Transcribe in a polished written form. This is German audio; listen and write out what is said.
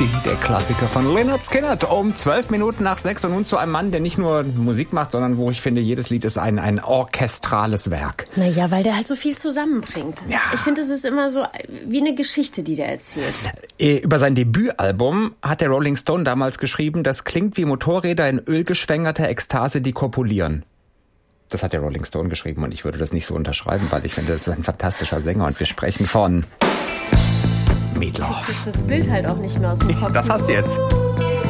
Der Klassiker von Lynyrd Skynyrd um 12 Minuten nach 6 und nun zu einem Mann, der nicht nur Musik macht, sondern wo ich finde, jedes Lied ist ein orchestrales Werk. Naja, weil der halt so viel zusammenbringt. Ja. Ich finde, es ist immer so wie eine Geschichte, die der erzählt. Über sein Debütalbum hat der Rolling Stone damals geschrieben, das klingt wie Motorräder in ölgeschwängerter Ekstase, die kopulieren. Das hat der Rolling Stone geschrieben und ich würde das nicht so unterschreiben, weil ich finde, das ist ein fantastischer Sänger und wir sprechen von Meat Loaf. Das Bild halt auch nicht mehr aus dem Kopf. Das hast du jetzt.